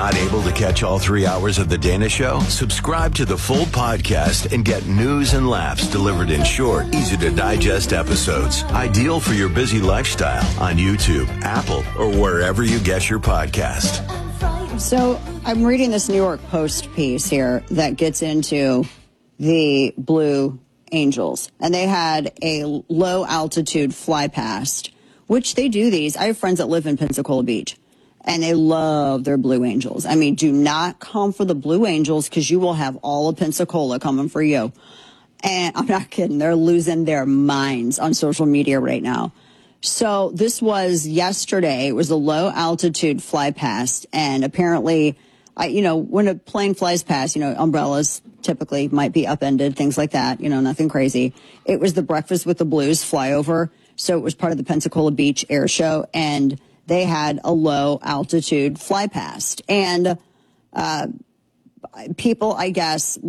Not able to catch all 3 hours of The Dana Show? Subscribe to the full podcast and get news and laughs delivered in short, easy-to-digest episodes. Ideal for your busy lifestyle on YouTube, Apple, or wherever you get your podcast. So I'm reading this New York Post piece here that gets into the Blue Angels. And they had a low-altitude fly past, which they do these. I have friends that live in Pensacola Beach. And they love their Blue Angels. I mean, do not come for the Blue Angels because you will have all of Pensacola coming for you. And I'm not kidding. They're losing their minds on social media right now. So this was yesterday. It was a low altitude fly past. And apparently, when a plane flies past, umbrellas typically might be upended, things like that, nothing crazy. It was the Breakfast with the Blues flyover. So it was part of the Pensacola Beach Air Show. And they had a low altitude fly past, and people, I guess,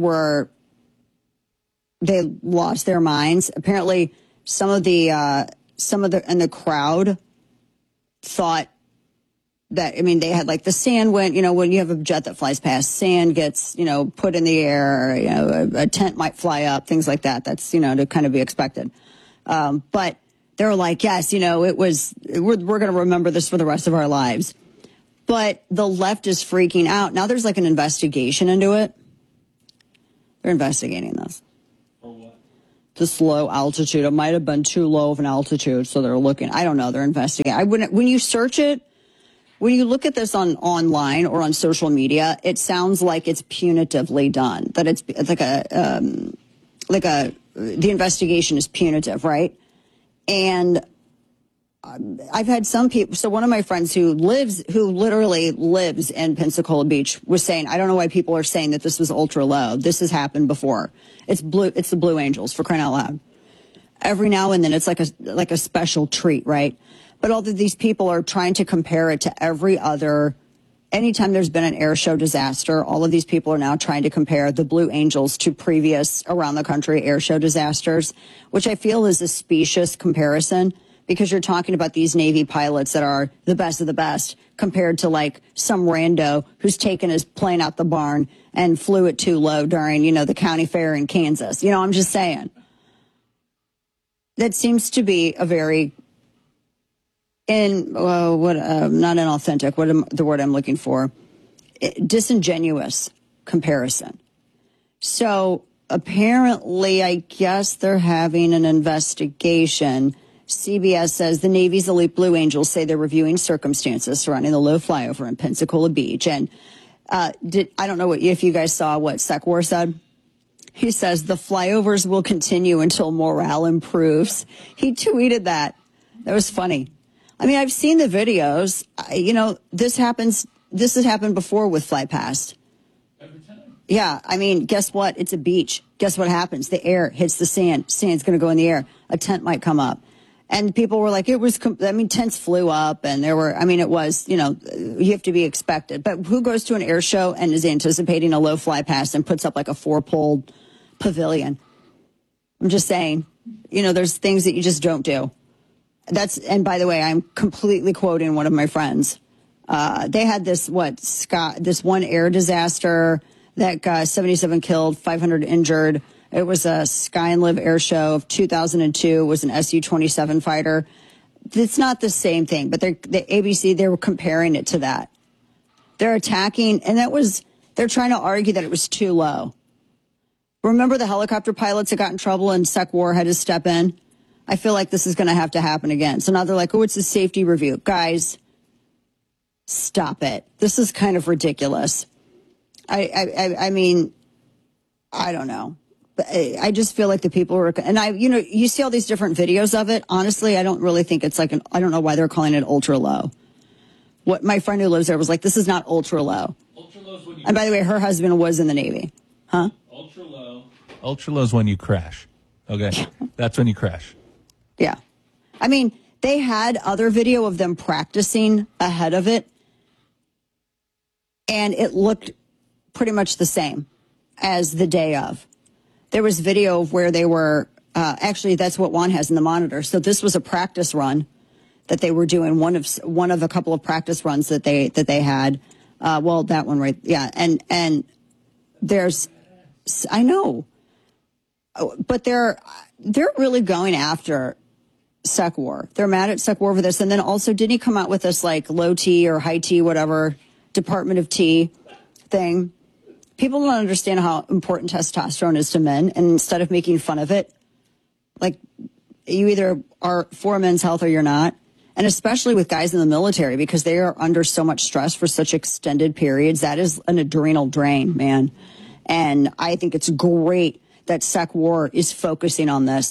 they lost their minds. Apparently, some of the in the crowd thought that, they had like the sand went, when you have a jet that flies past, sand gets, put in the air, a tent might fly up, things like that. That's, to kind of be expected. But they were like, yes, we're going to remember this for the rest of our lives. But the left is freaking out. Now there's like an investigation into it. They're investigating this. For what? This low altitude. It might have been too low of an altitude, so they're looking. I don't know. They're investigating. When you search it, when you look at this online or on social media, it sounds like it's punitively done. That it's the investigation is punitive, right? And I've had some people. So one of my friends who literally lives in Pensacola Beach was saying, I don't know why people are saying that this was ultra low. This has happened before. It's the Blue Angels, for crying out loud. Every now and then it's like a special treat, right? But all of these people are trying to compare it to every other. Anytime there's been an air show disaster, all of these people are now trying to compare the Blue Angels to previous around the country air show disasters, which I feel is a specious comparison because you're talking about these Navy pilots that are the best of the best compared to like some rando who's taken his plane out the barn and flew it too low during, the county fair in Kansas. I'm just saying. That seems to be a very not inauthentic, the word I'm looking for, disingenuous comparison. So apparently, I guess they're having an investigation. CBS says the Navy's elite Blue Angels say they're reviewing circumstances surrounding the low flyover in Pensacola Beach. And I don't know if you guys saw what Sekwar said. He says the flyovers will continue until morale improves. He tweeted that. That was funny. I've seen the videos. This has happened before with fly past. Every time. Yeah. Guess what? It's a beach. Guess what happens? The air hits the sand. Sand's going to go in the air. A tent might come up. And people were like, tents flew up and there were, it was, you have to be expected. But who goes to an air show and is anticipating a low fly past and puts up like a 4-pole pavilion? I'm just saying, there's things that you just don't do. And by the way, I'm completely quoting one of my friends. They had this one air disaster that got 77 killed, 500 injured. It was a Sky and Live air show of 2002. It was an Su-27 fighter. It's not the same thing, but the ABC, they were comparing it to that. They're attacking, and they're trying to argue that it was too low. Remember the helicopter pilots that got in trouble and Sekwar had to step in? I feel like this is going to have to happen again. So now they're like, it's a safety review. Guys, stop it. This is kind of ridiculous. I don't know. I just feel like the people are, and you see all these different videos of it. Honestly, I don't really think it's I don't know why they're calling it ultra low. What my friend who lives there was like, this is not ultra low. Ultra low is when you and by the way, her husband was in the Navy. Huh? Ultra low is when you crash. Okay. That's when you crash. Yeah. They had other video of them practicing ahead of it, and it looked pretty much the same as the day of. There was video of where they were, actually, that's what Juan has in the monitor. So this was a practice run that they were doing, one of a couple of practice runs that they had. Well, that one, right? Yeah. And there's, I know, but they're really going after SecWar. They're mad at SecWar for this. And then also, didn't he come out with this like low T or high T, whatever, Department of T thing? People don't understand how important testosterone is to men. And instead of making fun of it, like, you either are for men's health or you're not. And especially with guys in the military, because they are under so much stress for such extended periods. That is an adrenal drain, man. And I think it's great that SecWar is focusing on this.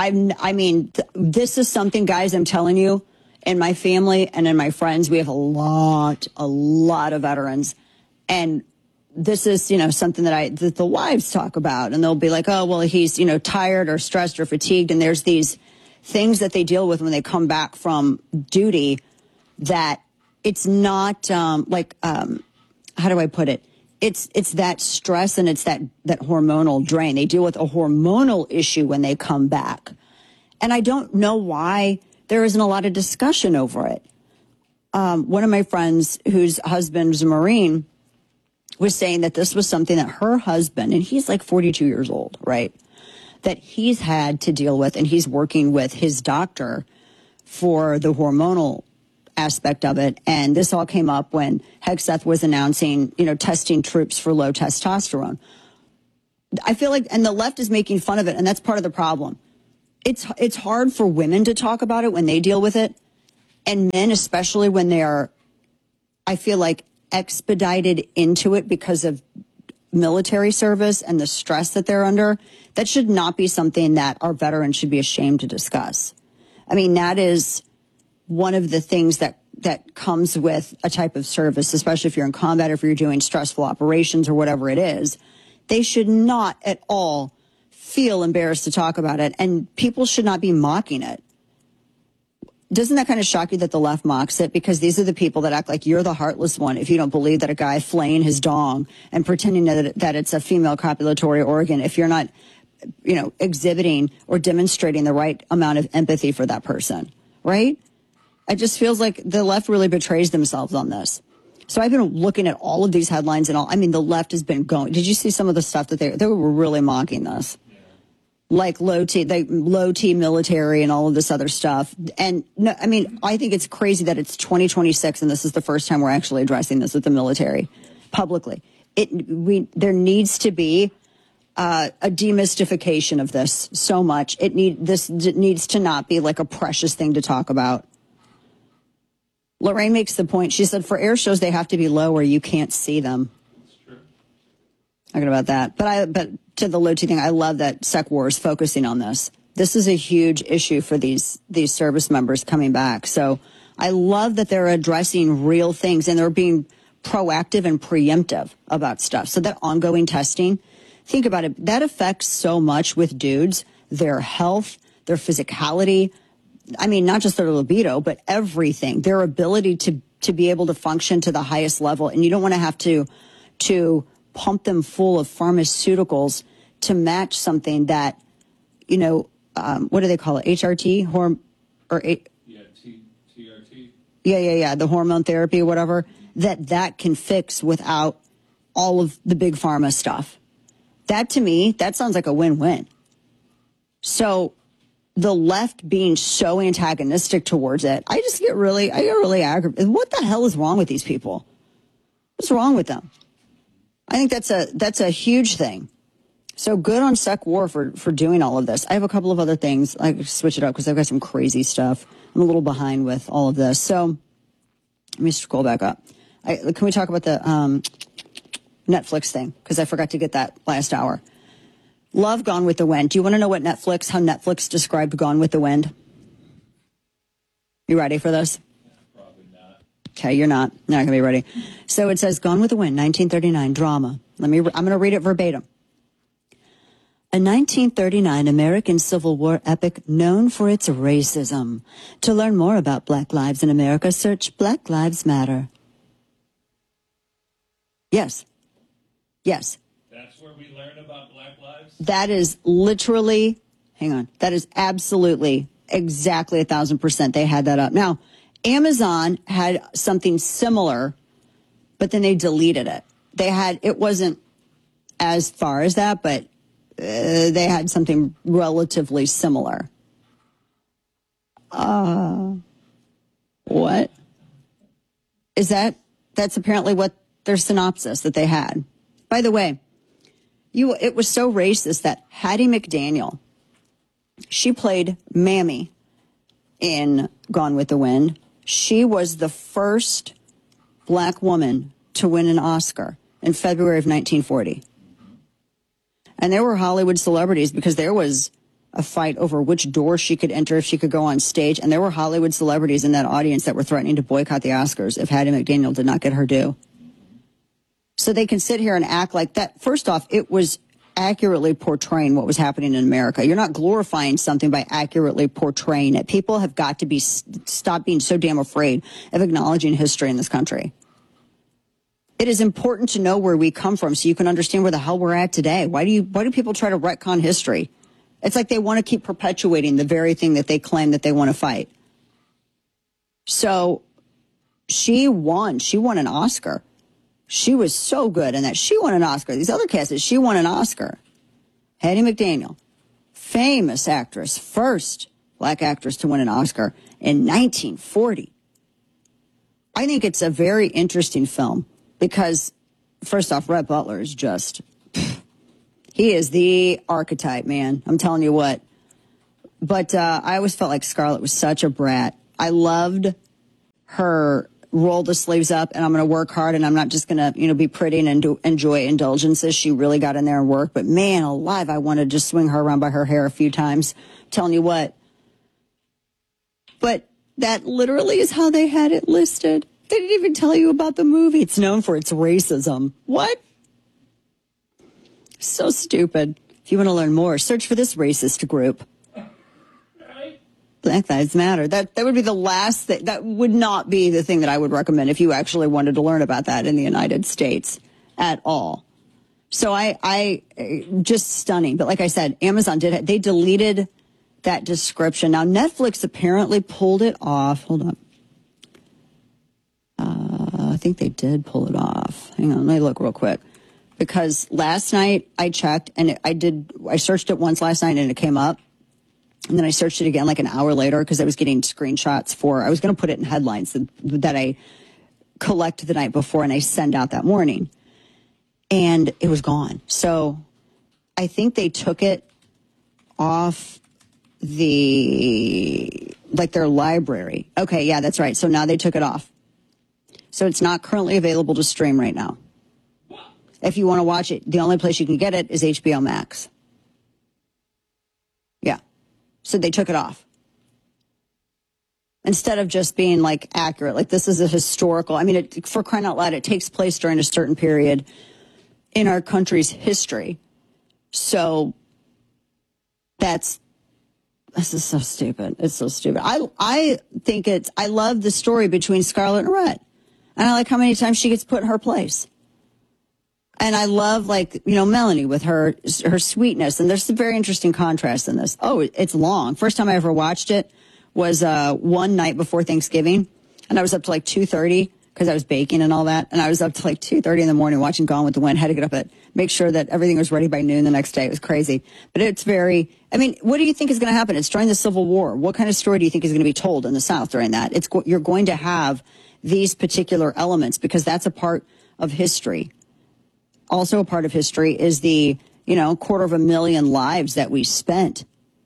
This is something, guys, I'm telling you, in my family and in my friends, we have a lot of veterans. And this is, something that the wives talk about. And they'll be like, oh, well, he's, tired or stressed or fatigued. And there's these things that they deal with when they come back from duty that it's not how do I put it? It's that stress and it's that hormonal drain. They deal with a hormonal issue when they come back. And I don't know why there isn't a lot of discussion over it. One of my friends whose husband's a Marine was saying that this was something that her husband, and he's like 42 years old, right? That he's had to deal with, and he's working with his doctor for the hormonal aspect of it. And this all came up when Hegseth was announcing, testing troops for low testosterone. I feel like, and the left is making fun of it, and that's part of the problem. It's hard for women to talk about it when they deal with it, and men, especially when they are, I feel like, expedited into it because of military service and the stress that they're under. That should not be something that our veterans should be ashamed to discuss. I mean, that is one of the things that comes with a type of service, especially if you're in combat or if you're doing stressful operations or whatever it is. They should not at all feel embarrassed to talk about it, and people should not be mocking it. Doesn't that kind of shock you that the left mocks it? Because these are the people that act like you're the heartless one if you don't believe that a guy flaying his dong and pretending that it's a female copulatory organ, if you're not, exhibiting or demonstrating the right amount of empathy for that person, right? It just feels like the left really betrays themselves on this. So I've been looking at all of these headlines and all. I mean, the left has been going. Did you see some of the stuff that they were really mocking this? Like low T military and all of this other stuff. And no, I mean, I think it's crazy that it's 2026 and this is the first time we're actually addressing this with the military publicly. There needs to be a demystification of this so much. This needs to not be like a precious thing to talk about. Lorraine makes the point. She said for air shows, they have to be low where you can't see them. That's true. Talking about that. But to the low T thing, I love that SecWar is focusing on this. This is a huge issue for these service members coming back. So I love that they're addressing real things and they're being proactive and preemptive about stuff. So that ongoing testing, think about it. That affects so much with dudes, their health, their physicality. I mean, not just their libido, but everything, their ability to be able to function to the highest level. And you don't want to have to pump them full of pharmaceuticals to match something that, what do they call it? HRT? TRT. Yeah. The hormone therapy or whatever, that can fix without all of the big pharma stuff. That to me, that sounds like a win-win. So the left being so antagonistic towards it, I get really aggravated. What the hell is wrong with these people? What's wrong with them? I think that's a huge thing. So good on SecWar for doing all of this. I have a couple of other things. I switch it up because I've got some crazy stuff. I'm a little behind with all of this. So let me scroll back up. Can we talk about the Netflix thing? Because I forgot to get that last hour. Love Gone with the Wind. Do you want to know how Netflix described Gone with the Wind? You ready for this? Probably not. Okay, you're not going to be ready. So it says Gone with the Wind, 1939 drama. I'm going to read it verbatim. A 1939 American Civil War epic known for its racism. To learn more about Black lives in America, search Black Lives Matter. Yes. That's where we learn about Black lives? That is literally, that is absolutely, exactly 1,000%. They had that up. Now, Amazon had something similar but then they deleted it. It wasn't as far as that, but they had something relatively similar. What? Is that's apparently what their synopsis that they had. By the way, it was so racist that Hattie McDaniel, she played Mammy in Gone with the Wind. She was the first black woman to win an Oscar in February of 1940. And there were Hollywood celebrities because there was a fight over which door she could enter if she could go on stage. And there were Hollywood celebrities in that audience that were threatening to boycott the Oscars if Hattie McDaniel did not get her due. So they can sit here and act like that. First off, it was accurately portraying what was happening in America. You're not glorifying something by accurately portraying it. People have got to stop being so damn afraid of acknowledging history in this country. It is important to know where we come from so you can understand where the hell we're at today. Why do people try to retcon history? It's like they want to keep perpetuating the very thing that they claim that they want to fight. So she won. She won an Oscar. She was so good in that she won an Oscar. These other cases, she won an Oscar. Hattie McDaniel, famous actress, first black actress to win an Oscar in 1940. I think it's a very interesting film because, first off, Rhett Butler is just, he is the archetype, man. I'm telling you what. But I always felt like Scarlett was such a brat. I loved her roll the sleeves up and I'm going to work hard and I'm not just going to, be pretty and enjoy indulgences. She really got in there and worked. But man alive, I wanted to just swing her around by her hair a few times. I'm telling you what. But that literally is how they had it listed. They didn't even tell you about the movie. It's known for its racism. What? So stupid. If you want to learn more, search for this racist group. Black Lives Matter. That would be the last thing. That would not be the thing that I would recommend if you actually wanted to learn about that in the United States at all. So I just stunning. But like I said, Amazon they deleted that description. Now Netflix apparently pulled it off. Hold on. I think they did pull it off. Hang on, let me look real quick. Because last night I checked and I searched it once last night and it came up. And then I searched it again like an hour later because I was getting screenshots I was going to put it in headlines that I collect the night before and I send out that morning. And it was gone. So I think they took it off their library. Okay, yeah, that's right. So now they took it off. So it's not currently available to stream right now. If you want to watch it, the only place you can get it is HBO Max. Yeah. So they took it off. Instead of just being like accurate, like this is a historical, for crying out loud, it takes place during a certain period in our country's history. So this is so stupid. It's so stupid. I think I love the story between Scarlett and Rhett. And I like how many times she gets put in her place. And I love, Melanie with her sweetness. And there's some very interesting contrast in this. Oh, it's long. First time I ever watched it was one night before Thanksgiving. And I was up to 2:30 because I was baking and all that. And I was up to 2:30 in the morning watching Gone with the Wind. Had to get up make sure that everything was ready by noon the next day. It was crazy. But it's very, what do you think is going to happen? It's during the Civil War. What kind of story do you think is going to be told in the South during that? You're going to have these particular elements because that's a part of history. Also a part of history is the, 250,000 lives that we spent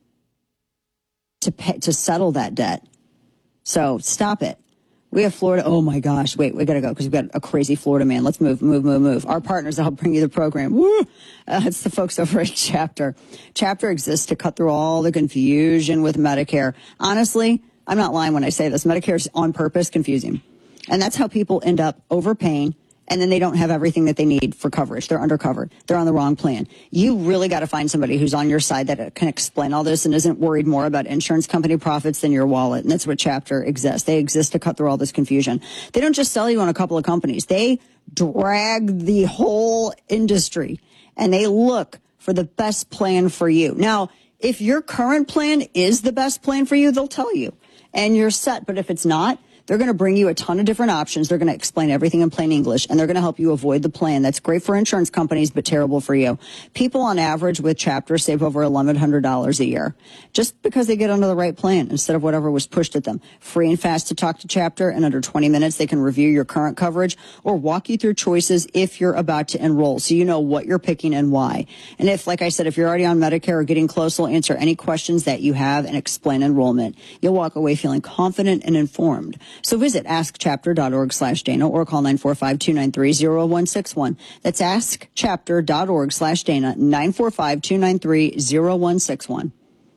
to settle that debt. So stop it. We have Florida. Oh my gosh. Wait, we got to go because we've got a crazy Florida man. Let's move. Our partners that help bring you the program. Woo! It's the folks over at Chapter. Chapter exists to cut through all the confusion with Medicare. Honestly, I'm not lying when I say this. Medicare is on purpose confusing. And that's how people end up overpaying. And then they don't have everything that they need for coverage. They're undercovered. They're on the wrong plan. You really got to find somebody who's on your side that can explain all this and isn't worried more about insurance company profits than your wallet. And that's what Chapter exists. They exist to cut through all this confusion. They don't just sell you on a couple of companies. They drag the whole industry and they look for the best plan for you. Now, if your current plan is the best plan for you, they'll tell you and you're set. But if it's not, They're going to bring you a ton of different options. They're going to explain everything in plain English, and they're going to help you avoid the plan that's great for insurance companies but terrible for you. People on average with Chapter save over $1,100 a year just because they get under the right plan instead of whatever was pushed at them. Free and fast to talk to Chapter. In under 20 minutes, they can review your current coverage or walk you through choices if you're about to enroll, so you know what you're picking and why. And if, like I said, if you're already on Medicare or getting close, they'll answer any questions that you have and explain enrollment. You'll walk away feeling confident and informed. So visit askchapter.org/Dana or call 945-293-0161. That's askchapter.org/Dana, 945-293-0161.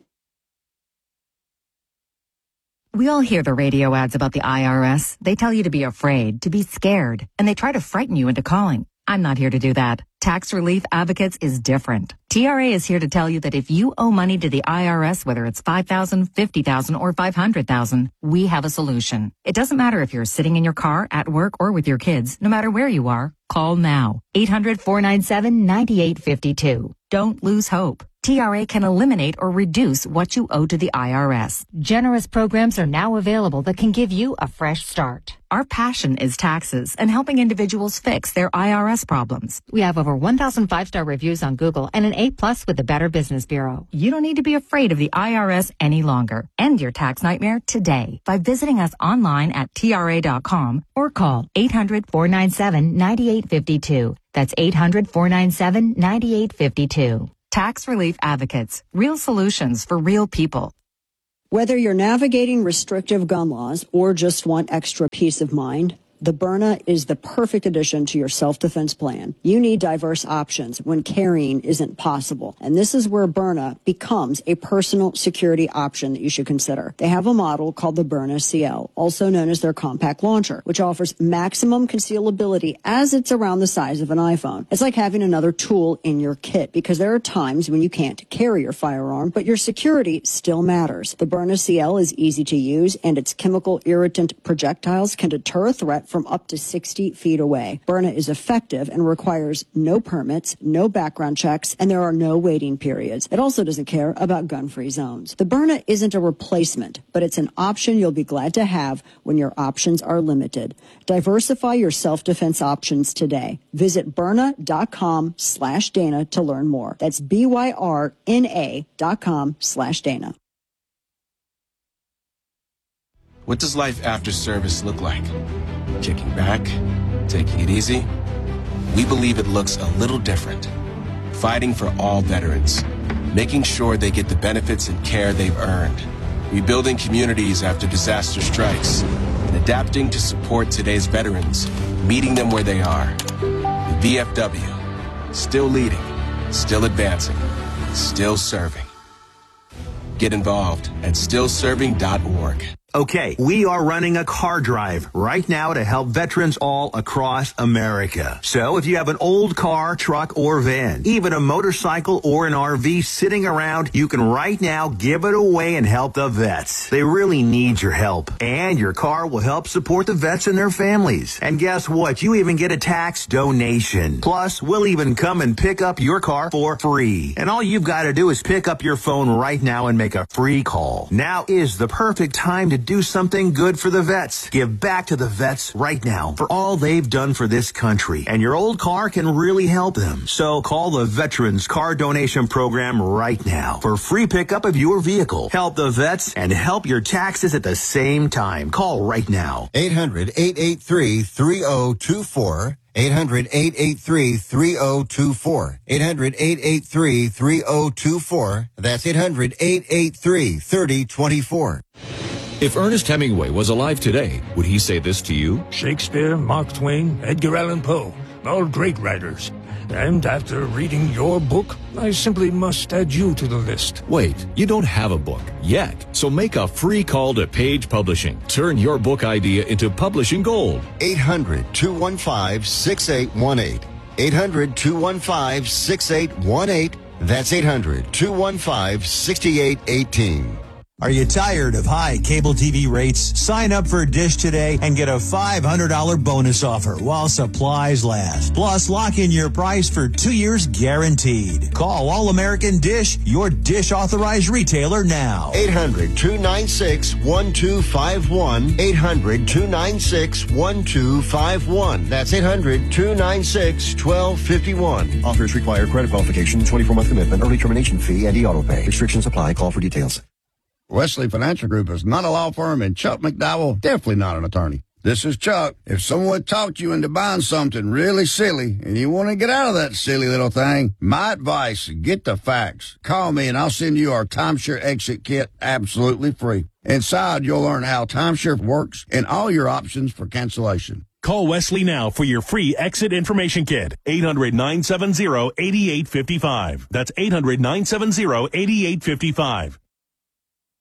We all hear the radio ads about the IRS. They tell you to be afraid, to be scared, and they try to frighten you into calling. I'm not here to do that. Tax Relief Advocates is different. TRA is here to tell you that if you owe money to the IRS, whether it's $5,000, $50,000, or $500,000, we have a solution. It doesn't matter if you're sitting in your car, at work, or with your kids. No matter where you are, call now. 800-497-9852. Don't lose hope. TRA can eliminate or reduce what you owe to the IRS. Generous programs are now available that can give you a fresh start. Our passion is taxes and helping individuals fix their IRS problems. We have over 1,000 5-star reviews on Google and an A+ with the Better Business Bureau. You don't need to be afraid of the IRS any longer. End your tax nightmare today by visiting us online at TRA.com or call 800-497-9852. That's 800-497-9852. Tax Relief Advocates. Real solutions for real people. Whether you're navigating restrictive gun laws or just want extra peace of mind, the Byrna is the perfect addition to your self-defense plan. You need diverse options when carrying isn't possible. And this is where Byrna becomes a personal security option that you should consider. They have a model called the Byrna CL, also known as their compact launcher, which offers maximum concealability as it's around the size of an iPhone. It's like having another tool in your kit because there are times when you can't carry your firearm, but your security still matters. The Byrna CL is easy to use, and its chemical irritant projectiles can deter a threat from up to 60 feet away. Byrna is effective and requires no permits, no background checks, and there are no waiting periods. It also doesn't care about gun-free zones. The Byrna isn't a replacement, but it's an option you'll be glad to have when your options are limited. Diversify your self-defense options today. Visit Byrna.com/Dana to learn more. That's BYRNA.com/Dana. What does life after service look like? Kicking back? Taking it easy? We believe it looks a little different. Fighting for all veterans. Making sure they get the benefits and care they've earned. Rebuilding communities after disaster strikes. And adapting to support today's veterans. Meeting them where they are. The VFW. Still leading. Still advancing. Still serving. Get involved at stillserving.org. Okay, we are running a car drive right now to help veterans all across America. So if you have an old car, truck, or van, even a motorcycle or an RV sitting around, you can right now give it away and help the vets. They really need your help. And your car will help support the vets and their families. And guess what? You even get a tax donation. Plus, we'll even come and pick up your car for free. And all you've got to do is pick up your phone right now and make a free call. Now is the perfect time to do something good for the vets. Give back to the vets right now for all they've done for this country. And your old car can really help them. So call the Veterans Car Donation Program right now for free pickup of your vehicle. Help the vets and help your taxes at the same time. Call right now. 800-883-3024. 800-883-3024. 800-883-3024. That's 800-883-3024. If Ernest Hemingway was alive today, would he say this to you? Shakespeare, Mark Twain, Edgar Allan Poe, all great writers. And after reading your book, I simply must add you to the list. Wait, you don't have a book yet. So make a free call to Page Publishing. Turn your book idea into publishing gold. 800-215-6818. 800-215-6818. That's 800-215-6818. Are you tired of high cable TV rates? Sign up for Dish today and get a $500 bonus offer while supplies last. Plus, lock in your price for 2 years guaranteed. Call All American Dish, your Dish authorized retailer now. 800-296-1251. 800-296-1251. That's 800-296-1251. Offers require credit qualification, 24-month commitment, early termination fee, and e-auto pay. Restrictions apply. Call for details. Wesley Financial Group is not a law firm, and Chuck McDowell definitely not an attorney. This is Chuck. If someone talked you into buying something really silly and you want to get out of that silly little thing, my advice, get the facts. Call me and I'll send you our timeshare exit kit absolutely free. Inside, you'll learn how timeshare works and all your options for cancellation. Call Wesley now for your free exit information kit. 800-970-8855. That's 800-970-8855.